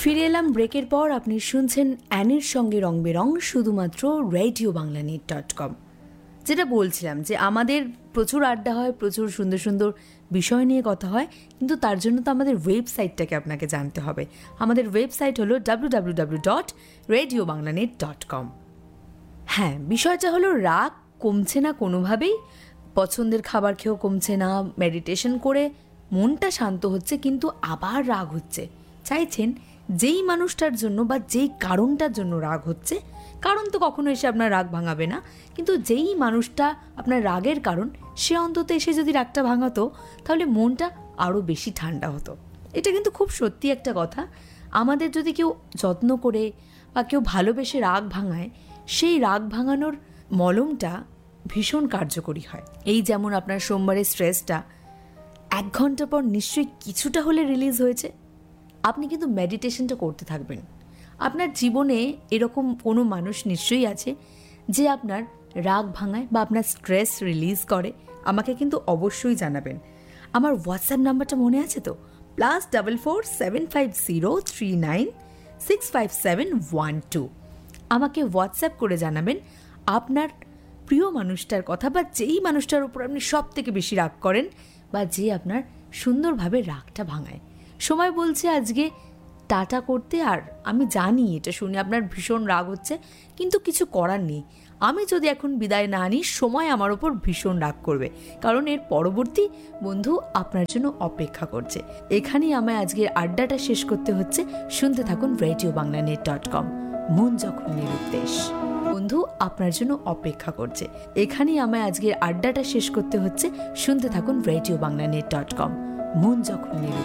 ফিরে এলাম ব্রেকের পর। আপনি শুনছেন অ্যানির সঙ্গে রং বেরং, শুধুমাত্র রেডিও বাংলা নেট.com। যেটা বলছিলাম যে আমাদের প্রচুর আড্ডা হয়, প্রচুর সুন্দর সুন্দর বিষয় নিয়ে কথা হয়, কিন্তু তার জন্য তো আমাদের ওয়েবসাইটটাকে আপনাকে জানতে হবে। আমাদের ওয়েবসাইট হলো www.radiobanglanet.com। হ্যাঁ, বিষয়টা হলো রাগ কমছে না কোনোভাবেই, পছন্দের খাবার খেয়েও কমছে না, মেডিটেশন করে মনটা শান্ত হচ্ছে কিন্তু আবার রাগ হচ্ছে। চাইছেন যেই মানুষটার জন্য বা যেই কারণটার জন্য রাগ হচ্ছে, কারণ তো কখনো এসে আপনার রাগ ভাঙাবে না, কিন্তু যেই মানুষটা আপনার রাগের কারণ, সে অন্তত এসে যদি রাগটা ভাঙাতো তাহলে মনটা আরও বেশি ঠান্ডা হতো। এটা কিন্তু খুব সত্যি একটা কথা। আমাদের যদি কেউ যত্ন করে বা কেউ ভালোবেসে রাগ ভাঙায়, সেই রাগ ভাঙানোর মলমটা ভীষণ কার্যকরী হয়। এই যেমন আপনার সোমবারের স্ট্রেসটা 1 ঘন্টা পর নিশ্চয়ই কিছুটা হলে রিলিজ হয়েছে। আপনি কিন্তু মেডিটেশনটা করতে থাকবেন। আপনার জীবনে এরকম কোনো মানুষ নিশ্চয়ই আছে যে আপনার রাগ ভাঙায় বা আপনার স্ট্রেস রিলিজ করে। আমাকে কিন্তু অবশ্যই জানাবেন। আমার হোয়াটসঅ্যাপ নাম্বারটা মনে আছে তো? +44 750 39 65712। আমাকে হোয়াটসঅ্যাপ করে জানাবেন আপনার প্রিয় মানুষটার কথা, বা যেই মানুষটার উপর আপনি সব থেকে বেশি রাগ করেন, বা যে আপনার সুন্দরভাবে রাগটা ভাঙায়। সময় বলছে আজকে টাটা করতে। আর আমি জানি এটা শুনে আপনার ভীষণ রাগ হচ্ছে, কিন্তু কিছু করার নেই। আমি যদি এখন বিদায় না নিই, সময় আমার ওপর ভীষণ রাগ করবে, কারণ এর পরবর্তী বন্ধু আপনার জন্য অপেক্ষা করছে। এখানেই আমায় আজকের আড্ডাটা শেষ করতে হচ্ছে। শুনতে থাকুন রেডিও বাংলা নেট.com। মন যখন নিরুদ্দেশ, বন্ধু আপনার জন্য অপেক্ষা করছে। এখানেই আমায় আজকের আড্ডাটা শেষ করতে হচ্ছে। শুনতে থাকুন রেডিও বাংলা নেট.com। মন যখন নিরুদ্দেশ।